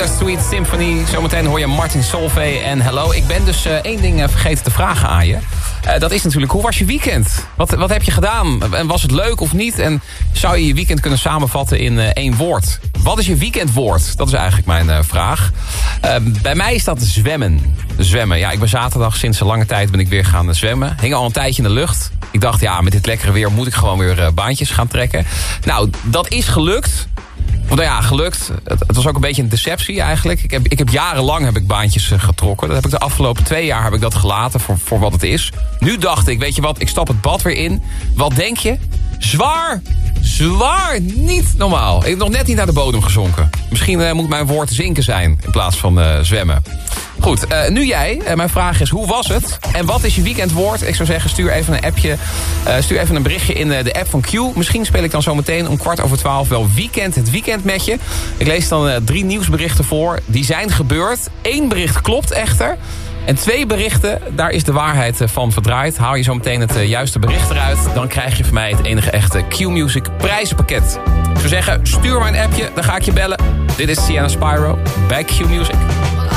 Bittersweet Symphony. Zometeen hoor je Martin Solveig en Hello. Ik ben dus één ding vergeten te vragen aan je. Dat is natuurlijk, hoe was je weekend? Wat heb je gedaan? En was het leuk of niet? En zou je je weekend kunnen samenvatten in één woord? Wat is je weekendwoord? Dat is eigenlijk mijn vraag. Bij mij is dat zwemmen. Zwemmen. Ja, ik ben zaterdag sinds een lange tijd ben ik weer gaan zwemmen. Hing al een tijdje in de lucht. Ik dacht, ja, met dit lekkere weer moet ik gewoon weer baantjes gaan trekken. Nou, dat is gelukt. Nou ja, gelukt. Het was ook een beetje een deceptie eigenlijk. Ik heb jarenlang baantjes getrokken. Dat heb ik de afgelopen 2 jaar heb ik dat gelaten voor wat het is. Nu dacht ik, weet je wat, ik stap het bad weer in. Wat denk je? Zwaar! Zwaar! Niet normaal. Ik heb nog net niet naar de bodem gezonken. Misschien moet mijn woord zinken zijn in plaats van zwemmen. Goed, nu jij. Mijn vraag is, hoe was het? En wat is je weekendwoord? Ik zou zeggen, stuur even een appje. Stuur even een berichtje in de app van Q. Misschien speel ik dan zo meteen om 11:15 wel het weekend met je. Ik lees dan 3 nieuwsberichten voor. Die zijn gebeurd. 1 bericht klopt echter. En 2 berichten, daar is de waarheid van verdraaid. Haal je zo meteen het juiste bericht eruit. Dan krijg je van mij het enige echte Q-Music prijzenpakket. Ik zou zeggen, stuur maar een appje, dan ga ik je bellen. Dit is Sienna Spyro bij Q-Music.